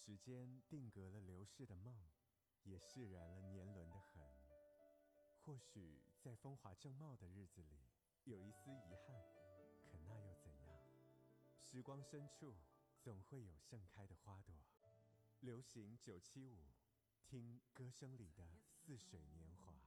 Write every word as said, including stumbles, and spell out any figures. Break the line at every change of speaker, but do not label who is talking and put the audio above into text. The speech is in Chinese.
时间定格了流逝的梦，也释然了年轮的痕。或许在风华正茂的日子里，有一丝遗憾，可那又怎样？时光深处，总会有盛开的花朵。流行九七五，听歌声里的似水年华。